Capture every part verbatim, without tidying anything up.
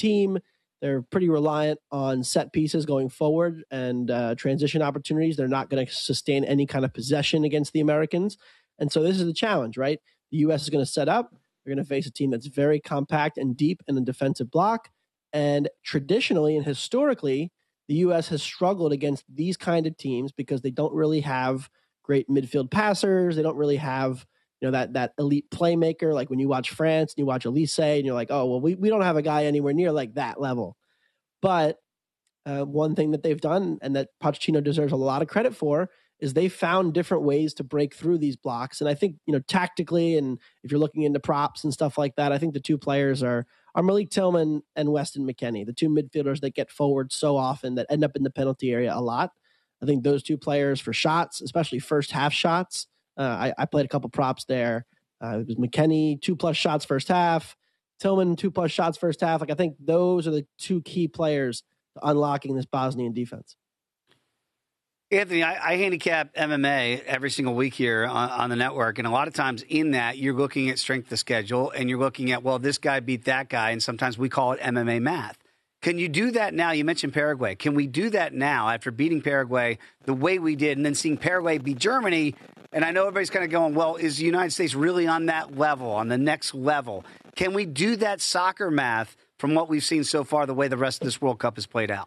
team. They're pretty reliant on set pieces going forward and uh, transition opportunities. They're not going to sustain any kind of possession against the Americans. And so this is the challenge, right? The U S is going to set up. They're going to face a team that's very compact and deep in the defensive block. And traditionally and historically, the U S has struggled against these kind of teams because they don't really have great midfield passers. They don't really have, you know, that that elite playmaker. Like when you watch France and you watch Elise and you're like, oh, well, we, we don't have a guy anywhere near like that level. But uh, one thing that they've done and that Pochettino deserves a lot of credit for is they found different ways to break through these blocks. And I think, you know, tactically, and if you're looking into props and stuff like that, I think the two players are, are Malik Tillman and Weston McKennie, the two midfielders that get forward so often that end up in the penalty area a lot. I think those two players for shots, especially first half shots, uh, I, I played a couple props there. Uh, it was McKennie, two plus shots first half, Tillman, two plus shots first half. Like I think those are the two key players to unlocking this Bosnian defense. Anthony, I, I handicap M M A every single week here on, on the network. And a lot of times in that, you're looking at strength of schedule and you're looking at, well, this guy beat that guy. And sometimes we call it M M A math. Can you do that now? You mentioned Paraguay. Can we do that now after beating Paraguay the way we did and then seeing Paraguay beat Germany? And I know everybody's kind of going, well, is the United States really on that level, on the next level? Can we do that soccer math from what we've seen so far, the way the rest of this World Cup has played out?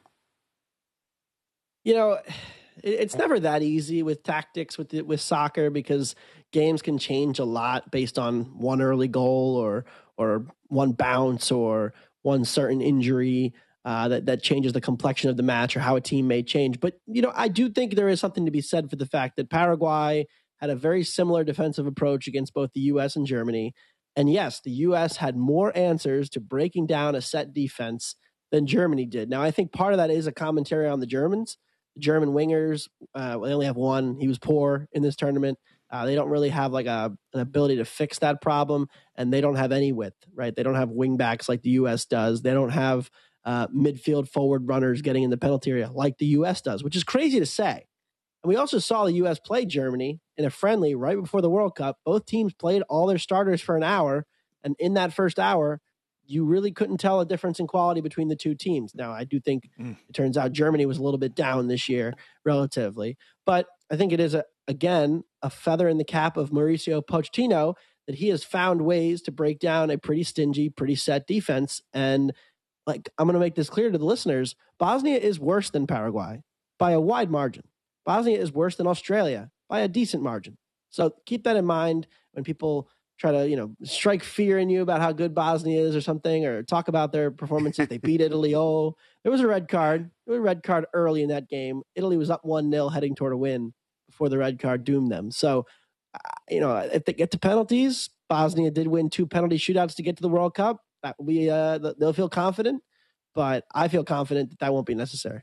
You know, it's never that easy with tactics with with soccer because games can change a lot based on one early goal or or one bounce or one certain injury uh, that that changes the complexion of the match or how a team may change. But you know, I do think there is something to be said for the fact that Paraguay had a very similar defensive approach against both the U S and Germany. And yes, the U S had more answers to breaking down a set defense than Germany did. Now, I think part of that is a commentary on the Germans. German wingers, uh, they only have one. He was poor in this tournament. Uh, they don't really have like a an ability to fix that problem, and they don't have any width, right? They don't have wing backs like the U S does. They don't have uh, midfield forward runners getting in the penalty area like the U S does, which is crazy to say. And we also saw the U S play Germany in a friendly right before the World Cup. Both teams played all their starters for an hour, and in that first hour, you really couldn't tell a difference in quality between the two teams. Now, I do think mm. it turns out Germany was a little bit down this year relatively, but I think it is, a, again, a feather in the cap of Mauricio Pochettino that he has found ways to break down a pretty stingy, pretty set defense. And like, I'm going to make this clear to the listeners, Bosnia is worse than Paraguay by a wide margin. Bosnia is worse than Australia by a decent margin. So keep that in mind when people try to, you know, strike fear in you about how good Bosnia is or something, or talk about their performances. They beat Italy. Oh, there was a red card. There was a red card early in that game. Italy was up one nil heading toward a win before the red card doomed them. So, uh, you know, if they get to penalties, Bosnia did win two penalty shootouts to get to the World Cup. That will be, uh, they'll feel confident, but I feel confident that that won't be necessary.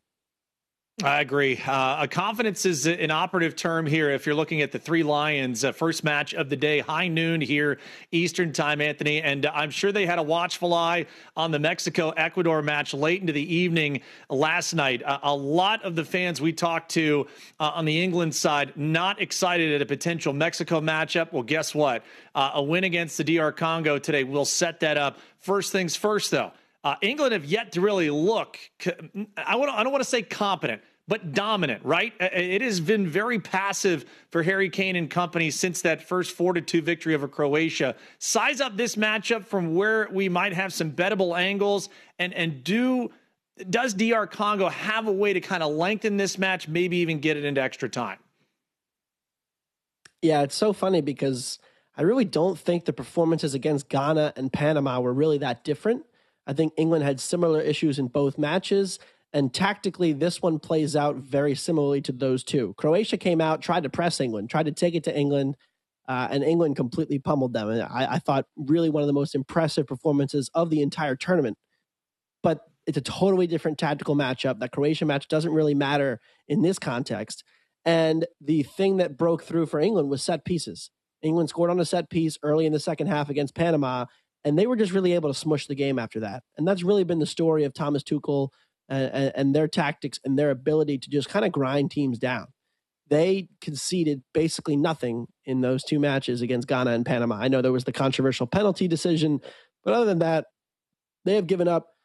I agree. Uh, confidence is an operative term here. If you're looking at the Three Lions, uh, first match of the day, high noon here, Eastern time, Anthony. And I'm sure they had a watchful eye on the Mexico-Ecuador match late into the evening last night. Uh, a lot of the fans we talked to uh, on the England side, not excited at a potential Mexico matchup. Well, guess what? Uh, a win against the D R Congo today will set that up. First things first, though. Uh, England have yet to really look, I, want I don't want to say competent, but dominant, right? It has been very passive for Harry Kane and company since that first four to two victory over Croatia. Size up this matchup from where we might have some bettable angles, and, and do does D R Congo have a way to kind of lengthen this match, maybe even get it into extra time? Yeah, it's so funny because I really don't think the performances against Ghana and Panama were really that different. I think England had similar issues in both matches, and tactically, this one plays out very similarly to those two. Croatia came out, tried to press England, tried to take it to England, uh, and England completely pummeled them. And I, I thought really one of the most impressive performances of the entire tournament. But it's a totally different tactical matchup. That Croatia match doesn't really matter in this context. And the thing that broke through for England was set pieces. England scored on a set piece early in the second half against Panama, and they were just really able to smush the game after that. And that's really been the story of Thomas Tuchel and, and their tactics and their ability to just kind of grind teams down. They conceded basically nothing in those two matches against Ghana and Panama. I know there was the controversial penalty decision, but other than that, they have given up